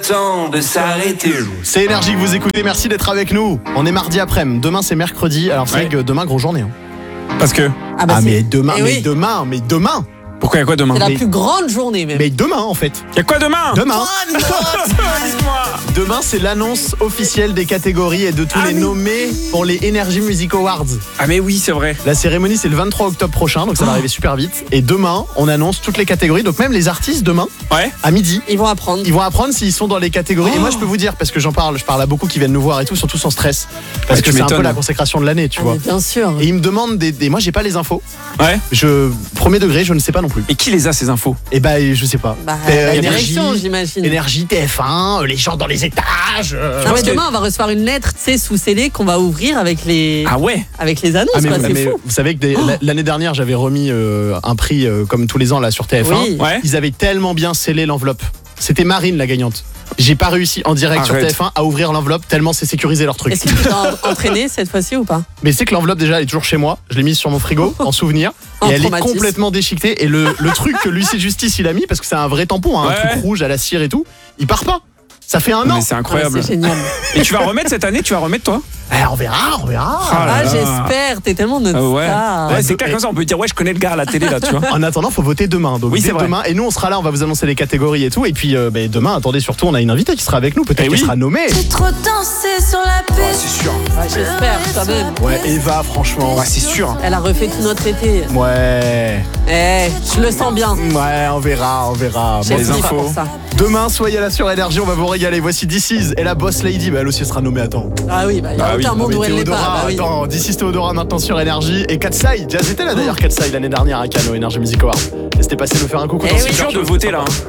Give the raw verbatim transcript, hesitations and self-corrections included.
Temps de s'arrêter. C'est Énergie que vous écoutez, merci d'être avec nous. On est mardi après-midi, demain c'est mercredi. Alors c'est vrai Ouais. que demain grosse journée. Hein. Parce que Ah, bah, c'est- mais demain, Eh mais oui. demain, mais demain, pourquoi il y a quoi demain? C'est la Mais- plus grande journée même. mais demain en fait. Il y a quoi demain? Demain. Dites-moi. Demain c'est l'annonce officielle des catégories et de tous Ah, les mais nommés pour les Energy Music Awards. Ah mais oui, c'est vrai. La cérémonie c'est le vingt-trois octobre prochain, donc ça va arriver super vite. Et demain on annonce toutes les catégories, donc même les artistes demain Ouais. à midi. Ils vont apprendre. Ils vont apprendre s'ils sont dans les catégories. Et moi, je peux vous dire, parce que j'en parle, je parle à beaucoup qui viennent nous voir et tout, surtout sans stress. Parce Ouais, que tu c'est un peu m'étonnes. la consécration de l'année, tu Ah, vois. mais bien sûr. Et ils me demandent des, des- moi, j'ai pas les infos. Ouais. Je, premier degré, je ne sais pas non plus. Et qui les a ces infos? Et bah, je sais pas. Bah, Euh, la énergie, direction, j'imagine. énergie, T F un, euh, les gens dans les étages. euh, Non, mais parce que- demain, on va recevoir une lettre, tu sais, sous scellée qu'on va ouvrir avec les, Ah ouais. avec les annonces. Ah, mais, quoi, vous, c'est mais fou. vous savez que des- la- l'année dernière, j'avais remis euh, un prix euh, comme tous les ans là sur T F un. Oui. Ouais. Ils avaient tellement bien scellé l'enveloppe. C'était Marine la gagnante. J'ai pas réussi en direct Arrête. sur T F un à ouvrir l'enveloppe tellement c'est sécurisé leur truc. Est-ce que tu t'es entraîné cette fois-ci ou pas? Mais c'est que l'enveloppe déjà elle est toujours chez moi. Je l'ai mise sur mon frigo en souvenir. Un Et elle est traumatisme. complètement déchiquetée. Et le, le truc que l'huissier de justice il a mis, parce que c'est un vrai tampon, hein, un Ouais. truc rouge à la cire et tout, il part pas. Ça fait un an. Mais c'est Ah, incroyable. c'est génial. Et tu vas remettre cette année? Tu vas remettre toi? Eh, on verra, on verra. Ah là Ah, là. j'espère. T'es tellement notre Ah ouais. star. Ouais, c'est de- clair comme ça. On peut dire ouais, je connais le gars à la télé là, tu vois. En attendant, faut voter demain. Donc Oui, dès c'est vrai. demain. Et nous, on sera là. On va vous annoncer les catégories et tout. Et puis euh, ben, demain, attendez, surtout, on a une invitée qui sera avec nous. Peut-être Eh qu'elle oui. sera nommée. J'ai trop dansé sur la piste. C'est sûr. Ouais, j'espère quand même. Ouais, Eva, franchement. Ouais, c'est sûr. Elle a refait tout notre été. Ouais. Eh, je le sens bien. Ouais, on verra, on verra. J'ai Bon, les signé infos. pour ça. demain, soyez là sur Énergie, on va vous régaler. Voici D C et la Boss Lady. Bah, elle aussi elle sera nommée. Attends. Ah oui, bah, il n'y a Ah oui. aucun Non, monde mais où elle n'est pas. Théodora, Bah oui. attends, D C Théodora maintenant sur Énergie. Et Katsai, Jazz était là d'ailleurs, Katsai l'année dernière à Cannes au Energy Music Awards. Et c'était passé nous faire un coucou Eh dans oui. ce C'est dur cœur de voter là. hein.